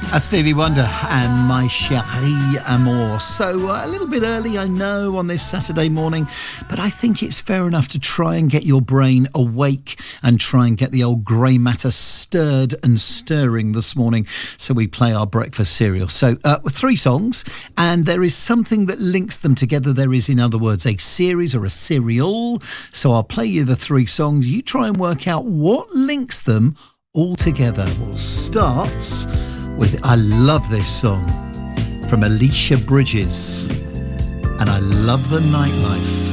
Stevie Wonder and My Chérie Amour. So a little bit early, I know, on this Saturday morning, but I think it's fair enough to try and get your brain awake and try and get the old grey matter stirred and stirring this morning. So we play our breakfast cereal. So 3 songs, and there is something that links them together. There is, in other words, a series or a serial. So I'll play you the 3 songs. You try and work out what links them all together. We'll start with I love this song from Alicia Bridges, and I love the nightlife.